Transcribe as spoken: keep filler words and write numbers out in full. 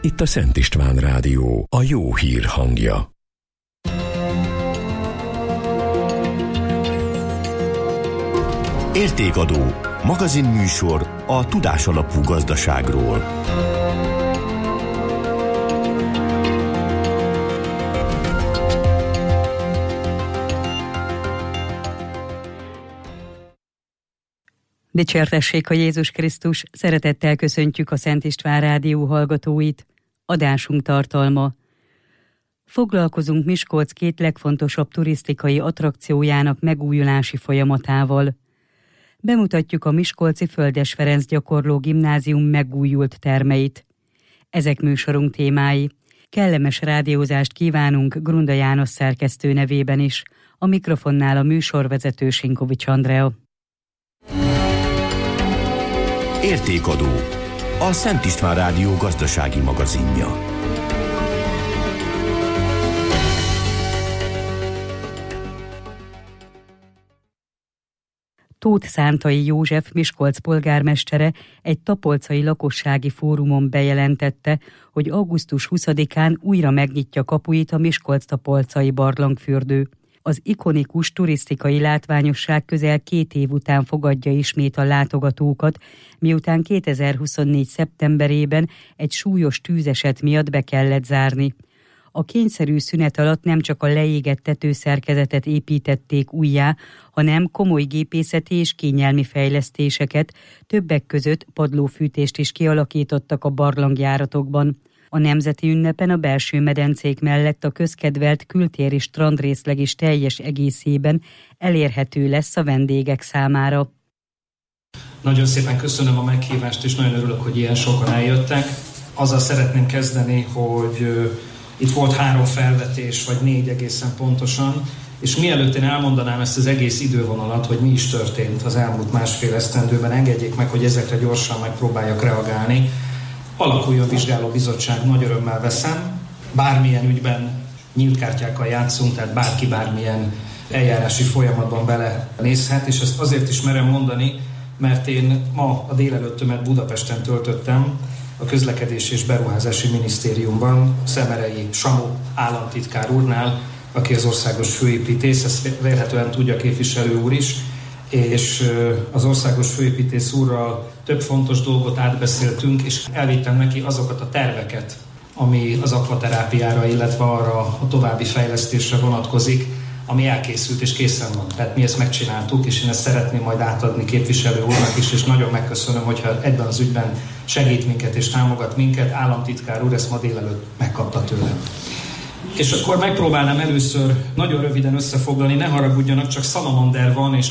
Itt a Szent István Rádió, a jó hír hangja. Értékadó, magazinműsor a tudásalapú gazdaságról. Dicsértessék a Jézus Krisztus, szeretettel köszöntjük a Szent István Rádió hallgatóit. Adásunk tartalma. Foglalkozunk Miskolc két legfontosabb turisztikai attrakciójának megújulási folyamatával. Bemutatjuk a miskolci Földes Ferenc Gyakorló Gimnázium megújult termeit. Ezek műsorunk témái. Kellemes rádiózást kívánunk Grunda János szerkesztő nevében is. A mikrofonnál a műsorvezető Sinkovics Andrea. Értékadó, a Szent István Rádió gazdasági magazinja. Tóth Szántai József Miskolc polgármestere egy tapolcai lakossági fórumon bejelentette, hogy augusztus huszadikán újra megnyitja kapuit a Miskolc-tapolcai barlangfürdő. Az ikonikus turisztikai látványosság közel két év után fogadja ismét a látogatókat, miután kétezer-huszonnégy. szeptemberében egy súlyos tűzeset miatt be kellett zárni. A kényszerű szünet alatt nem csak a leégett tetőszerkezetet építették újjá, hanem komoly gépészeti és kényelmi fejlesztéseket, többek között padlófűtést is kialakítottak a barlangjáratokban. A nemzeti ünnepen a belső medencék mellett a közkedvelt kültéri strandrészleg is teljes egészében elérhető lesz a vendégek számára. Nagyon szépen köszönöm a meghívást, és nagyon örülök, hogy ilyen sokan eljöttek. Azzal szeretném kezdeni, hogy uh, itt volt három felvetés, vagy négy egészen pontosan, és mielőtt én elmondanám ezt az egész idővonalat, hogy mi is történt az elmúlt másfél esztendőben, engedjék meg, hogy ezekre gyorsan megpróbáljak reagálni. Alakuljon vizsgálóbizottság, nagy örömmel veszem. Bármilyen ügyben nyílt kártyákkal játszunk, tehát bárki bármilyen eljárási folyamatban belenézhet, és ezt azért is merem mondani, mert én ma a délelőttömet Budapesten töltöttem, a Közlekedés és Beruházási Minisztériumban, Szemerei Samu államtitkár úrnál, aki az országos főépítész, ezt vélhetően tudja a képviselő úr is, és az országos főépítész úrral több fontos dolgot átbeszéltünk, és elvittem neki azokat a terveket, ami az akvaterápiára, illetve arra a további fejlesztésre vonatkozik, ami elkészült és készen van. Tehát mi ezt megcsináltuk, és én ezt szeretném majd átadni képviselő úrnak is, és nagyon megköszönöm, hogyha ebben az ügyben segít minket és támogat minket. Államtitkár úr ezt ma délelőtt megkapta tőlem. És akkor megpróbálnám először nagyon röviden összefoglalni, ne haragudjanak, csak szalamander van, és